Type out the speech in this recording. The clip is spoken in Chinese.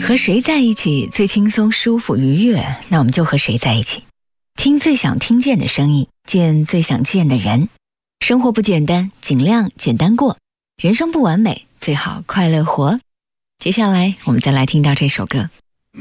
和谁在一起最轻松、舒服、愉悦，那我们就和谁在一起。听最想听见的声音，见最想见的人。生活不简单，尽量简单过。人生不完美，最好快乐活。接下来我们再来听到这首歌。